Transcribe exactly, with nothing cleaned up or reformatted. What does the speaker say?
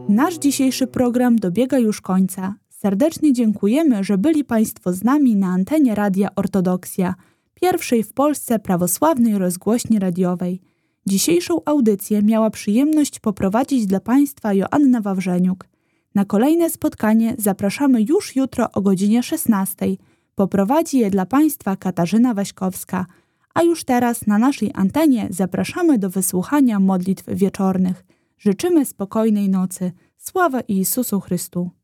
Nasz dzisiejszy program dobiega już końca. Serdecznie dziękujemy, że byli Państwo z nami na antenie Radia Ortodoksja, pierwszej w Polsce prawosławnej rozgłośni radiowej. Dzisiejszą audycję miała przyjemność poprowadzić dla Państwa Joanna Wawrzeniuk. Na kolejne spotkanie zapraszamy już jutro o godzinie szesnastej. Poprowadzi je dla Państwa Katarzyna Waśkowska. A już teraz na naszej antenie zapraszamy do wysłuchania modlitw wieczornych. Życzymy spokojnej nocy. Sława Jezusu Chrystu.